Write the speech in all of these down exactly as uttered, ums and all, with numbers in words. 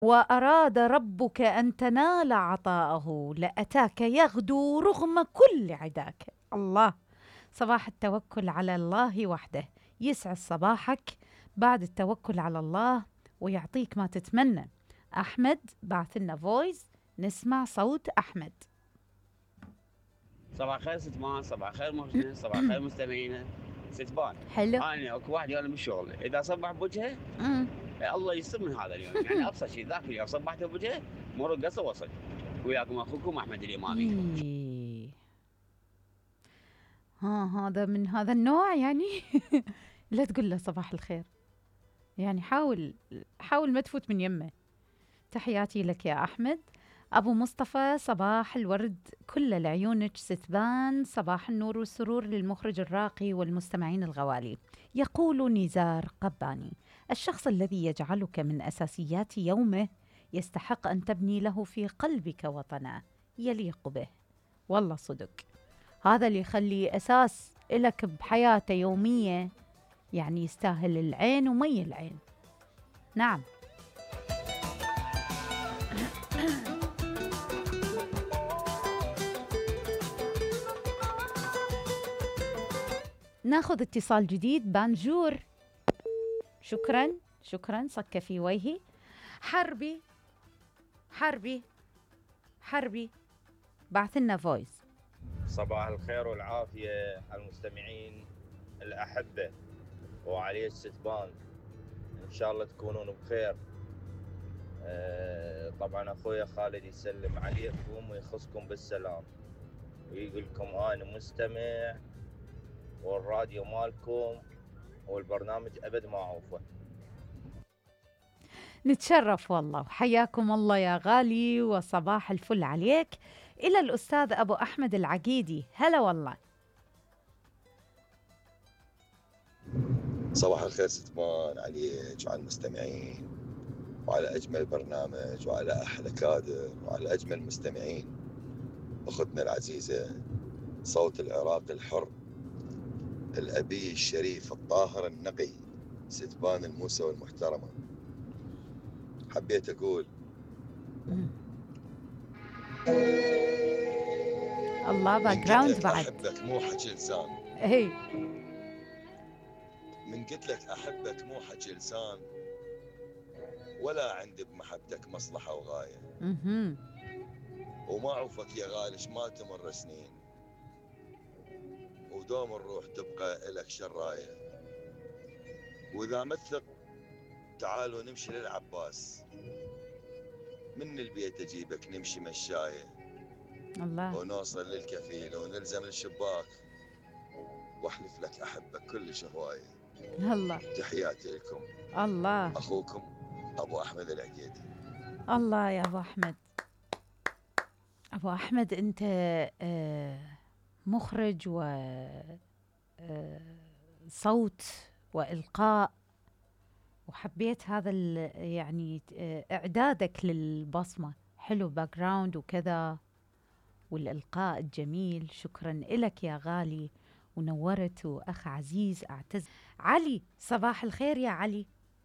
وأراد ربك أن تنال عطاءه لأتاك يغدو رغم كل عداك. الله. صباح التوكل على الله وحده يسعد صباحك بعد التوكل على الله ويعطيك ما تتمنى. أحمد بعث لنا فويس، نسمع صوت أحمد. صباح الخير ست مان، صباح الخير محسن، صباح الخير مستمعينا. ست بان، حلو. انا اكو واحد يانا بالشغل اذا صبح بوجهه مم. الله يستر من هذا اليوم، يعني ابسط شيء ذاك اليوم صبحته بوجهه مرق قصه وصل. وياكم اخوكم احمد الامامي. إيه. ها هذا من هذا النوع يعني. لا تقول له صباح الخير، يعني حاول حاول ما تفوت من يمه. تحياتي لك يا أحمد. أبو مصطفى صباح الورد كل لعيونك ستبان، صباح النور والسرور للمخرج الراقي والمستمعين الغوالي. يقول نزار قباني: الشخص الذي يجعلك من أساسيات يومه يستحق أن تبني له في قلبك وطنا يليق به. والله صدق، هذا اللي يخلي أساس إلك بحياته يومية، يعني يستاهل العين ومي العين. نعم. ناخذ اتصال جديد. بانجور. شكرا شكرا، صك في وجهي. حربي حربي حربي بعث لنا فويس. صباح الخير والعافية على المستمعين الأحبة وعلي الستبان، إن شاء الله تكونون بخير. أه طبعا أخويا خالد يسلم عليكم ويخصكم بالسلام ويقول لكم أنا مستمع والراديو مالكم والبرنامج أبد ما أعوفه. نتشرف والله، وحياكم الله يا غالي، وصباح الفل عليك. إلى الأستاذ أبو أحمد العقيدي، هلا والله. صباح الخير ستمان عليك وعلى المستمعين وعلى أجمل برنامج وعلى أحلى كادر وعلى أجمل مستمعين. أختنا العزيزة صوت العراق الحر الأبي الشريف الطاهر النقي ستبان الموسى والمحترمة. حبيت أقول الله باك من جراوند قلت لك بعد. أحبك مو حكي لسان، هي من قلت لك أحبك مو حكي لسان، ولا عندي بمحبتك مصلحة وغاية. مهم. وما أعوفك يا غالش ما تمر سنين، ودوم الروح تبقى إلك شراية. وإذا مثق تعالوا نمشي للعباس، من البيت أجيبك نمشي مشاية، الله. ونوصل للكفيل ونلزم الشباك، واحلف لك أحبك كل هواية. الله تحياتي لكم، الله أخوكم أبو أحمد العقيدي. الله يا أبو أحمد. أبو أحمد أنت آه، مخرج وصوت وإلقاء، وحبيت هذا يعني آه، إعدادك للبصمة حلو، باك جراوند وكذا، والإلقاء الجميل. شكرا لك يا غالي، ونورت. وأخ عزيز أعتز. علي صباح الخير يا علي.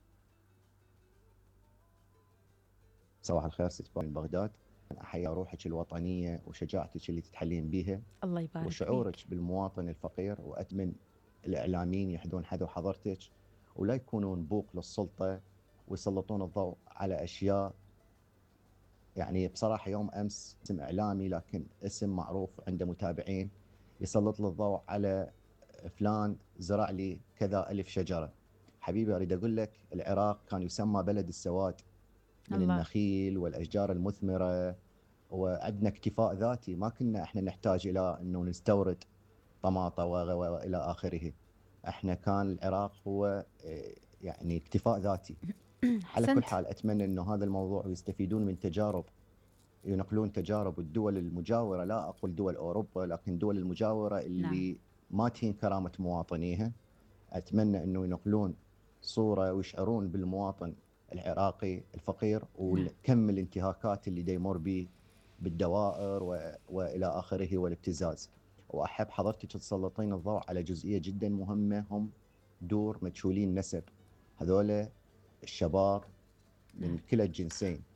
صباح الخير ست من بغداد. أحيا روحك الوطنية وشجاعتك اللي تتحلين بيها الله يبارك وشعورك فيك. بالمواطن الفقير، وأتمنى الإعلاميين يحدون حذو حضرتك ولا يكونون بوق للسلطة ويسلطون الضوء على أشياء. يعني بصراحة يوم أمس اسم إعلامي لكن اسم معروف عنده متابعين يسلط له الضوء على فلان زرع لي كذا ألف شجرة. حبيبي أريد أقول لك العراق كان يسمى بلد السواد من الله. النخيل والأشجار المثمرة، وعندنا اكتفاء ذاتي، ما كنا احنا نحتاج إلى أنه نستورد طماطة وإلى آخره. احنا كان العراق هو يعني اكتفاء ذاتي. على كل حال أتمنى أنه هذا الموضوع يستفيدون من تجارب، ينقلون تجارب الدول المجاورة، لا أقول دول أوروبا لكن دول المجاورة اللي نعم. ما تهين كرامة مواطنيها. أتمنى أنه ينقلون صورة ويشعرون بالمواطن العراقي الفقير وكم الانتهاكات اللي يمر به بالدوائر و... وإلى آخره والابتزاز. وأحب حضرتك تسلطين الضوء على جزئية جدا مهمة، هم دور مجهولين نسب. هذول الشباب من نعم. كلا الجنسين.